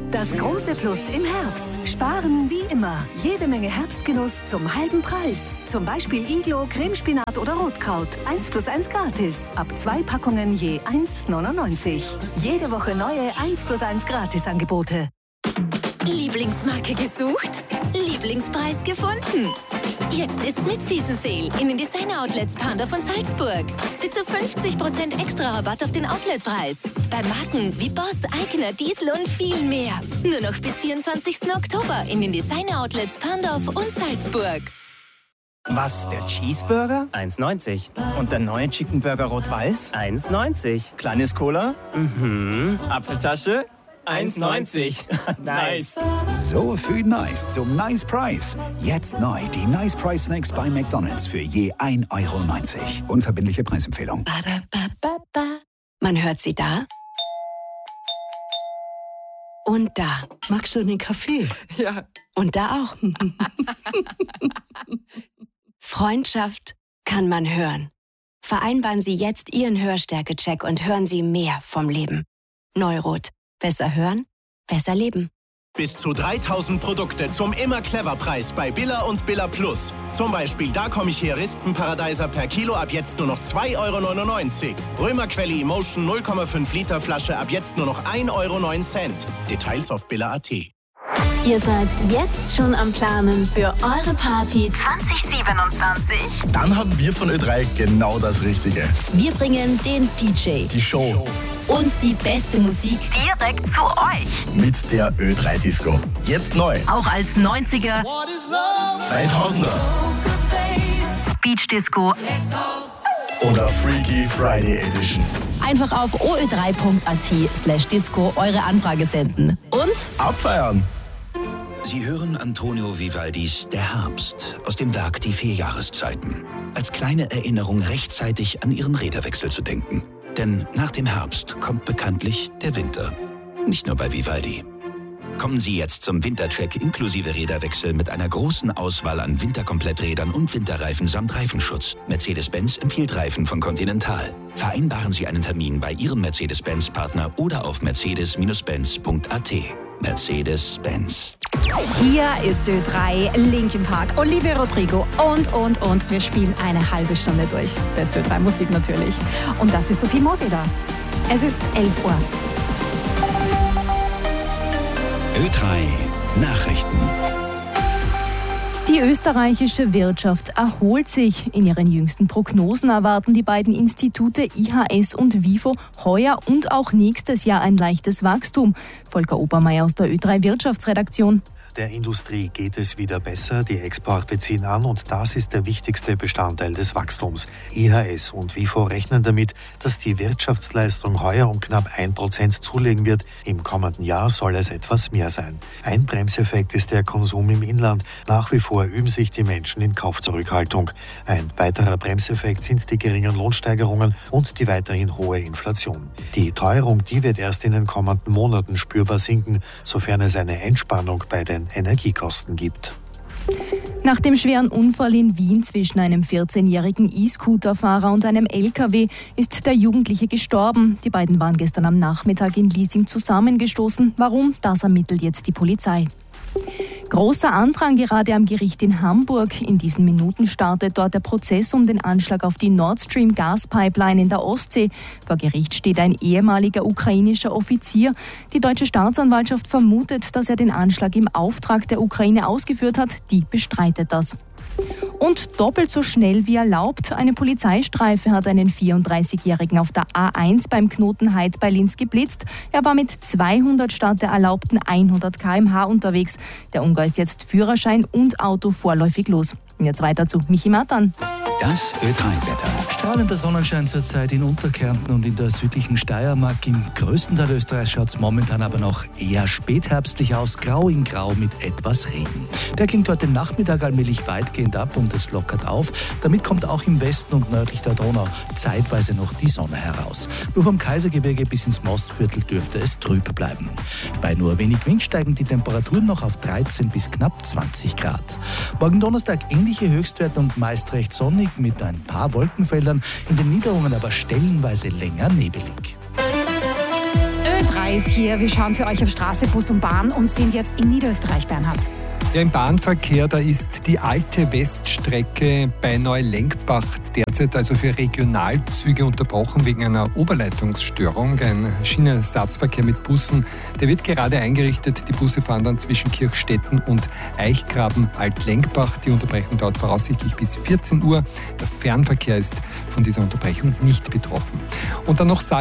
Das große Plus im Herbst. Sparen wie immer. Jede Menge Herbstgenuss zum halben Preis. Zum Beispiel Iglo, Cremespinat oder Rotkraut. 1+1 gratis. Ab 2 Packungen je 1,99. Jede Woche neue 1+1 Gratisangebote. Lieblingsmarke gesucht? Lieblingspreis gefunden? Jetzt ist mit Season Sale in den Designer-Outlets Panda von Salzburg. Bis zu 50% extra Rabatt auf den Outletpreis. Bei Marken wie Boss, Eigner, Diesel und viel mehr. Nur noch bis 24. Oktober in den Designer-Outlets Pandorf und Salzburg. Was, der Cheeseburger? 1,90. Und der neue Chicken Burger Rot-Weiß? 1,90. Kleines Cola? Apfeltasche? 1,90. Nice. So viel Nice zum Nice Price. Jetzt neu die Nice Price Snacks bei McDonald's für je 1,90 €. Unverbindliche Preisempfehlung. Man hört sie da und da. Magst du einen Kaffee? Ja. Und da auch. Freundschaft kann man hören. Vereinbaren Sie jetzt Ihren Hörstärke-Check und hören Sie mehr vom Leben. Neurot. Besser hören, besser leben. Bis zu 3000 Produkte zum Immer-Clever-Preis bei Billa und Billa Plus. Zum Beispiel Da komm ich her Rispenparadeiser per Kilo ab jetzt nur noch 2,99 €. Römerquelle Emotion 0,5 Liter Flasche ab jetzt nur noch 1,09 €. Details auf billa.at. Ihr seid jetzt schon am Planen für eure Party 2027? Dann haben wir von Ö3 genau das Richtige. Wir bringen den DJ, Die Show und die beste Musik direkt zu euch. mit der Ö3 Disco. Jetzt neu. Auch als 90er, 2000er Beach Disco. oder Freaky Friday Edition. Einfach auf oe3.at/disco eure Anfrage senden. Und Abfeiern. Sie hören Antonio Vivaldis Der Herbst aus dem Werk Die 4 Jahreszeiten. Als kleine Erinnerung rechtzeitig an Ihren Räderwechsel zu denken. Denn nach dem Herbst kommt bekanntlich der Winter. Nicht nur bei Vivaldi. Kommen Sie jetzt zum Wintercheck inklusive Räderwechsel mit einer großen Auswahl an Winterkompletträdern und Winterreifen samt Reifenschutz. Mercedes-Benz empfiehlt Reifen von Continental. Vereinbaren Sie einen Termin bei Ihrem Mercedes-Benz-Partner oder auf mercedes-benz.at. Mercedes-Benz. Hier ist Ö3, Linkin Park, Olivia Rodrigo und. Wir spielen eine halbe Stunde durch. Beste Ö3 Musik natürlich. Und das ist Sophie Mosi da. Es ist 11 Uhr. Ö3 Nachrichten. Die österreichische Wirtschaft erholt sich. In ihren jüngsten Prognosen erwarten die beiden Institute IHS und WIFO heuer und auch nächstes Jahr ein leichtes Wachstum. Volker Obermeier aus der Ö3 Wirtschaftsredaktion. Der Industrie geht es wieder besser, die Exporte ziehen an und das ist der wichtigste Bestandteil des Wachstums. IHS und WIFO rechnen damit, dass die Wirtschaftsleistung heuer um knapp 1% zulegen wird. Im kommenden Jahr soll es etwas mehr sein. Ein Bremseffekt ist der Konsum im Inland. Nach wie vor üben sich die Menschen in Kaufzurückhaltung. Ein weiterer Bremseffekt sind die geringen Lohnsteigerungen und die weiterhin hohe Inflation. Die Teuerung, die wird erst in den kommenden Monaten spürbar sinken, sofern es eine Entspannung bei den Energiekosten gibt. Nach dem schweren Unfall in Wien zwischen einem 14-jährigen E-Scooter-Fahrer und einem LKW ist der Jugendliche gestorben. Die beiden waren gestern am Nachmittag in Liesing zusammengestoßen. Warum? Das ermittelt jetzt die Polizei. Großer Andrang gerade am Gericht in Hamburg. In diesen Minuten startet dort der Prozess um den Anschlag auf die Nord Stream Gaspipeline in der Ostsee. Vor Gericht steht ein ehemaliger ukrainischer Offizier. Die deutsche Staatsanwaltschaft vermutet, dass er den Anschlag im Auftrag der Ukraine ausgeführt hat. Die bestreitet das. Und doppelt so schnell wie erlaubt. Eine Polizeistreife hat einen 34-Jährigen auf der A1 beim Knoten Heid bei Linz geblitzt. Er war mit 200 statt der erlaubten 100 km/h unterwegs. Der Ungar ist jetzt Führerschein und Auto vorläufig los. Und jetzt weiter zu Michi Matan. Das Ö3-Wetter. Strahlender Sonnenschein zurzeit in Unterkärnten und in der südlichen Steiermark. Im größten Teil Österreichs schaut es momentan aber noch eher spätherbstlich aus, grau in grau mit etwas Regen. Der klingt heute Nachmittag allmählich weitgehend ab und es lockert auf. Damit kommt auch im Westen und nördlich der Donau zeitweise noch die Sonne heraus. Nur vom Kaisergebirge bis ins Mostviertel dürfte es trüb bleiben. Bei nur wenig Wind steigen die Temperaturen noch auf 13 bis knapp 20 Grad. Morgen Donnerstag ähnliche Höchstwerte und meist recht sonnig mit ein paar Wolkenfeldern, in den Niederungen aber stellenweise länger nebelig. Ö3 Preis hier. Wir schauen für euch auf Straße, Bus und Bahn und sind jetzt in Niederösterreich, Bernhard. Ja, im Bahnverkehr, da ist die alte Weststrecke bei Neulenkbach derzeit also für Regionalzüge unterbrochen wegen einer Oberleitungsstörung. Ein Schienenersatzverkehr mit Bussen, der wird gerade eingerichtet. Die Busse fahren dann zwischen Kirchstetten und Eichgraben-Altlenkbach. Die Unterbrechung dauert voraussichtlich bis 14 Uhr. Der Fernverkehr ist von dieser Unterbrechung nicht betroffen. Und dann noch